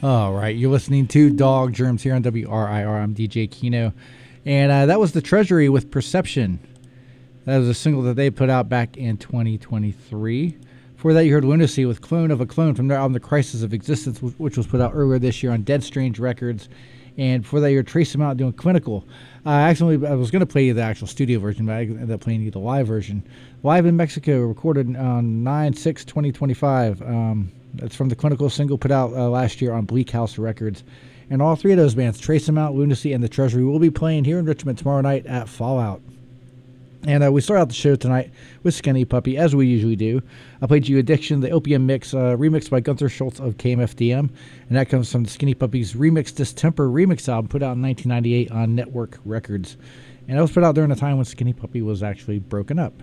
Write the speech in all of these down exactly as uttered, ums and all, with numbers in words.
All right, you're listening to Dog Germs here on W R I R. I'm D J Kino, and uh, that was The Treasury with Perception. That was a single that they put out back in twenty twenty-three. Before that, you heard Lunacy with Clone of a Clone from their album The Crisis of Existence, which was put out earlier this year on Dead Strange Records. And before that, you heard Trace Them Out doing Clinical. Uh, actually, I was going to play you the actual studio version, but I ended up playing you the live version. Live in Mexico, recorded on nine six twenty twenty-five. Um, That's from the Clinical single put out uh, last year on Bleak House Records. And all three of those bands, Trace Them Out, Lunacy, and The Treasury, will be playing here in Richmond tomorrow night at Fallout. And uh, we start out the show tonight with Skinny Puppy, as we usually do. I played you Addiction, the Opium Mix, uh, remixed by Gunther Schultz of K M F D M. And that comes from the Skinny Puppy's Remix Distemper remix album put out in nineteen ninety-eight on Network Records. And it was put out during a time when Skinny Puppy was actually broken up.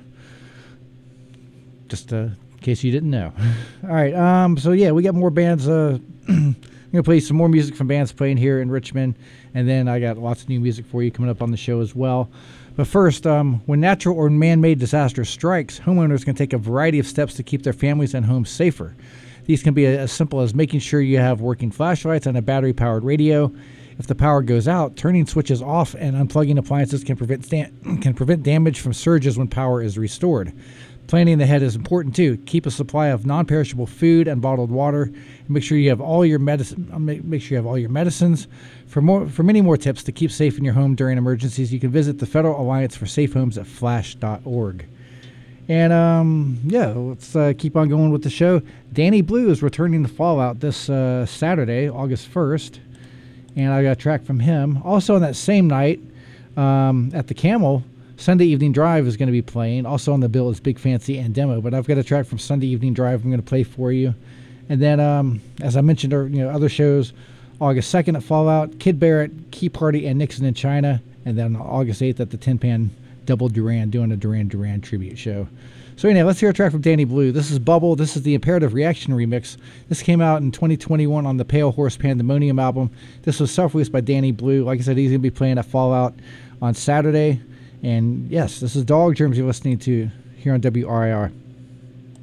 Just uh, in case you didn't know. All right, um, so yeah, we got more bands. Uh, I'm going to play some more music from bands playing here in Richmond. And then I got lots of new music for you coming up on the show as well. But first, um, when natural or man-made disaster strikes, homeowners can take a variety of steps to keep their families and homes safer. These can be as simple as making sure you have working flashlights and a battery-powered radio. If the power goes out, turning switches off and unplugging appliances can prevent sta- can prevent damage from surges when power is restored. Planning ahead is important too. Keep a supply of non-perishable food and bottled water. Make sure you have all your medicine. Make, make sure you have all your medicines. For more, for many more tips to keep safe in your home during emergencies, you can visit the Federal Alliance for Safe Homes at flash dot org. And um, yeah, let's uh, keep on going with the show. Danny Blue is returning to Fallout this uh, Saturday, August first, and I got a track from him. Also on that same night, um, at the Camel, Sunday Evening Drive is going to be playing. Also on the bill is Big Fancy and Demo, but I've got a track from Sunday Evening Drive I'm going to play for you. And then, um, as I mentioned, you know, other shows, August second at Fallout, Kid Barrett, Key Party, and Nixon in China. And then August eighth at the Tin Pan Double Duran, doing a Duran Duran tribute show. So anyway, let's hear a track from Danny Blue. This is Bubble. This is the Imperative Reaction remix. This came out in twenty twenty-one on the Pale Horse Pandemonium album. This was self-released by Danny Blue. Like I said, he's going to be playing at Fallout on Saturday. And yes, this is Dog Germs you're listening to here on W R I R.